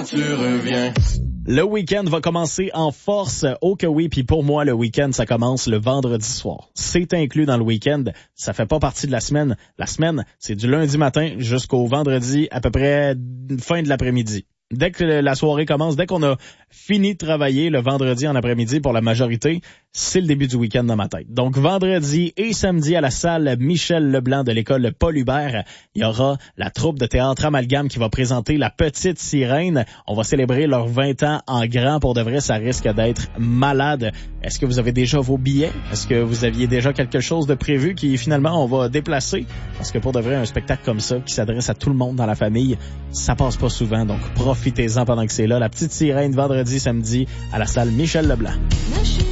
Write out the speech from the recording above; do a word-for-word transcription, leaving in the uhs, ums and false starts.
quand tu reviens. Le week-end va commencer en force. Oh que oui, puis pour moi, le week-end, ça commence le vendredi soir. C'est inclus dans le week-end. Ça fait pas partie de la semaine. La semaine, c'est du lundi matin jusqu'au vendredi, à peu près fin de l'après-midi. Dès que la soirée commence, dès qu'on a fini de travailler le vendredi en après-midi pour la majorité, c'est le début du week-end dans ma tête. Donc vendredi et samedi à la salle Michel Leblanc de l'école Paul Hubert, il y aura la troupe de théâtre Amalgame qui va présenter La Petite Sirène. On va célébrer leurs vingt ans en grand. Pour de vrai, ça risque d'être malade. Est-ce que vous avez déjà vos billets? Est-ce que vous aviez déjà quelque chose de prévu qui finalement on va déplacer? Parce que pour de vrai, un spectacle comme ça qui s'adresse à tout le monde dans la famille, ça passe pas souvent. Donc profitez-en pendant que c'est là. La Petite Sirène vendredi, samedi à la salle Michel Leblanc.